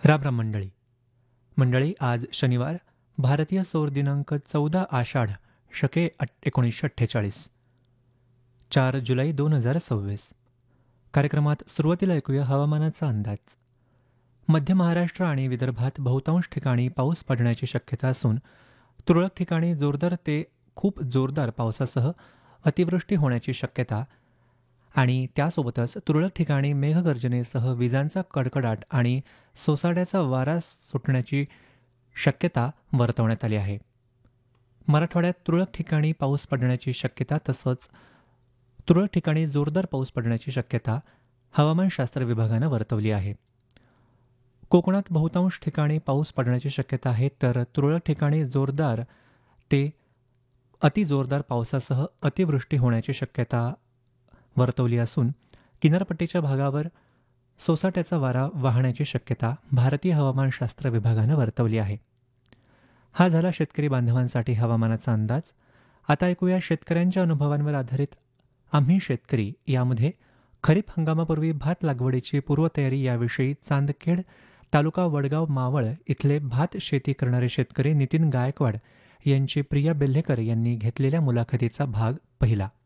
राम मंडळी. आज शनिवार, भारतीय सौर दिनांक 14 आषाढ शके 1948, 4 जुलै 2026. कार्यक्रमात सुरुवातीला ऐकूया हवामानाचा अंदाज. मध्य महाराष्ट्र आणि विदर्भात बहुतांश ठिकाणी पाऊस पडण्याची शक्यता असून तुरळक ठिकाणी जोरदार ते खूप जोरदार पावसासह अतिवृष्टी होण्याची शक्यता आणि त्यासोबतच तुरळक ठिकाणी मेघगर्जनेसह विजांचा कडकडाट आणि सोसाट्याचा वारा सुटण्याची शक्यता वर्तवण्यात आली आहे. मराठवाड्यात तुरळक ठिकाणी पाऊस पडण्याची शक्यता तसंच तुरळक ठिकाणी जोरदार पाऊस पडण्याची शक्यता हवामानशास्त्र विभागानं वर्तवली आहे. कोकणात बहुतांश ठिकाणी पाऊस पडण्याची शक्यता आहे, तर तुरळक ठिकाणी जोरदार ते अतिजोरदार पावसासह अतिवृष्टी होण्याची शक्यता वर्तवली असून किनारपट्टीच्या भागावर सोसाट्याचा वारा वाहण्याची शक्यता भारतीय हवामानशास्त्र विभागानं वर्तवली आहे. हा झाला शेतकरी बांधवांसाठी हवामानाचा अंदाज. आता ऐकूया शेतकऱ्यांच्या अनुभवांवर आधारित आम्ही शेतकरी यामध्ये खरीप हंगामापूर्वी भात लागवडीची पूर्वतयारी याविषयी चांदखेड तालुका वडगाव मावळ इथले भात शेती करणारे शेतकरी नितीन गायकवाड यांची प्रिया बेल्हेकर यांनी घेतलेल्या मुलाखतीचा भाग पहिला.